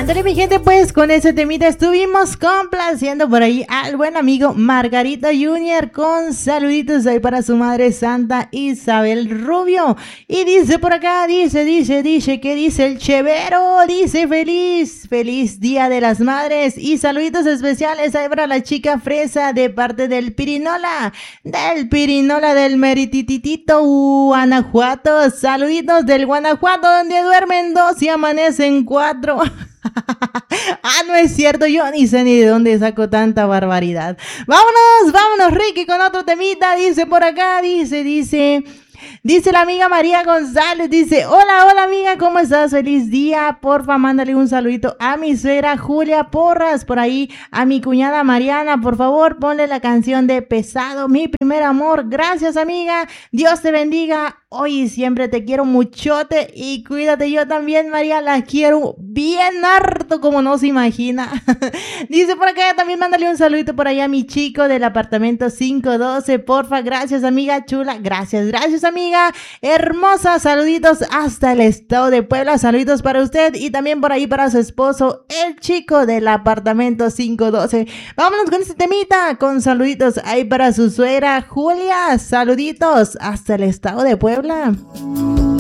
Ándale, mi gente, pues con ese temita estuvimos complaciendo por ahí al buen amigo Margarito Junior con saluditos ahí para su madre santa Isabel Rubio. Y dice por acá, dice, ¿qué dice el chevero? Dice feliz Día de las Madres y saluditos especiales ahí para la chica fresa de parte del Pirinola del Meritititito Guanajuato. Saluditos del Guanajuato donde duermen dos y amanecen cuatro. No es cierto, yo ni sé ni de dónde saco tanta barbaridad. Vámonos, Ricky, con otro temita. Dice por acá, dice la amiga María González, dice, hola amiga, ¿cómo estás? Feliz día, porfa, mándale un saludito a mi suegra Julia Porras, por ahí, a mi cuñada Mariana, por favor, ponle la canción de Pesado, mi primer amor. Gracias, amiga, Dios te bendiga, hoy y siempre te quiero muchote y cuídate. Yo también, María, la quiero bien harto, como no se imagina. Dice por acá, también mándale un saludito por allá a mi chico del apartamento 512, porfa. Gracias, amiga chula, gracias, amiga hermosa, saluditos hasta el estado de Puebla, saluditos para usted y también por ahí para su esposo, el chico del apartamento 512. Vámonos con este temita, con saluditos ahí para su suegra Julia, saluditos hasta el estado de Puebla.